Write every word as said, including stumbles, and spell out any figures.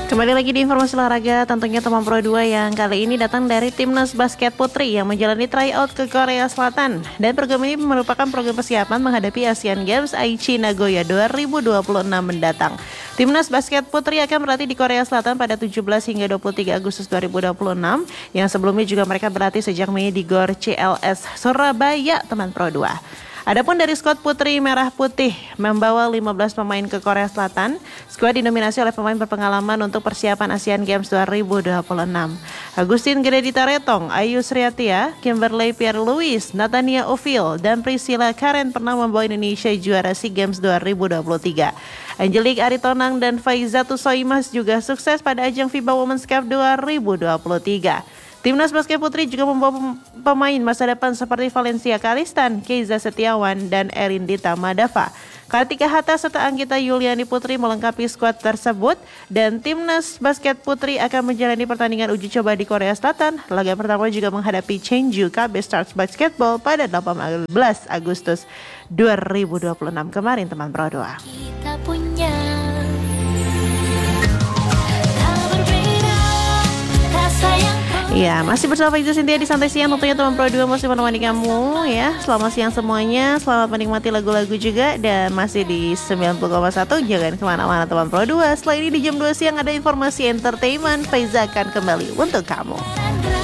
Kembali lagi di informasi olahraga, tentunya teman Pro dua yang kali ini datang dari Timnas Basket Putri yang menjalani tryout ke Korea Selatan. Dan program ini merupakan program persiapan menghadapi Asian Games Aichi Nagoya dua ribu dua puluh enam mendatang. Timnas Basket Putri akan berlatih di Korea Selatan pada tujuh belas hingga dua puluh tiga Agustus dua ribu dua puluh enam, yang sebelumnya juga mereka berlatih sejak Mei di Gor C L S Surabaya, teman Pro dua. Adapun dari skuad Putri Merah Putih membawa lima belas pemain ke Korea Selatan. Skuad didominasi oleh pemain berpengalaman untuk persiapan Asian Games dua ribu dua puluh enam. Agustin Gredita Retong, Ayu Sriatia, Kimberly Pierre-Louis, Natania Ophil, dan Priscilla Karen pernah membawa Indonesia juara SEA Games dua ribu dua puluh tiga. Angelique Aritonang dan Faizatu Soimas juga sukses pada ajang FIBA Women's Cup dua ribu dua puluh tiga. Timnas Basket Putri juga membawa pemain masa depan seperti Valencia Kalistan, Keiza Setiawan, dan Erindita Madava. Kartika Hatta serta Anggita Yuliani Putri melengkapi skuad tersebut, dan Timnas Basket Putri akan menjalani pertandingan uji coba di Korea Selatan. Laga pertama juga menghadapi Chengju K B Stars Basketball pada delapan belas Agustus dua ribu dua puluh enam kemarin, teman Pro dua. Kita punya Ya, masih bersama Faiza Cynthia di Santai Siang. Tentunya teman Pro dua masih menemani kamu ya. Selamat siang semuanya, selamat menikmati lagu-lagu juga. Dan masih di sembilan puluh koma satu, jangan kemana-mana teman Pro dua. Setelah ini di jam dua siang ada informasi entertainment. Faiza akan kembali untuk kamu.